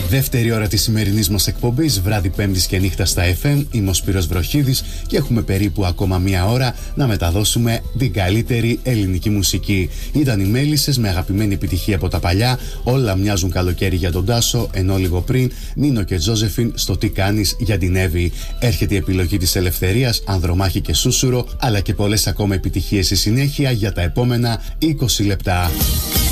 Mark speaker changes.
Speaker 1: Δεύτερη ώρα της σημερινής μας εκπομπής, βράδυ Πέμπτης και νύχτα στα FM. Είμαι ο Σπύρος Βροχίδης και έχουμε περίπου ακόμα μία ώρα να μεταδώσουμε την καλύτερη ελληνική μουσική. Ήταν οι Μέλισσες με αγαπημένη επιτυχία από τα παλιά. Όλα μοιάζουν καλοκαίρι για τον Τάσο, ενώ λίγο πριν Νίνο και Τζόζεφιν στο Τι κάνεις για την Εύη. Έρχεται η επιλογή της Ελευθερίας, Ανδρομάχη και Σούσουρο, αλλά και πολλές ακόμα επιτυχίες στη συνέχεια για τα επόμενα 20 λεπτά.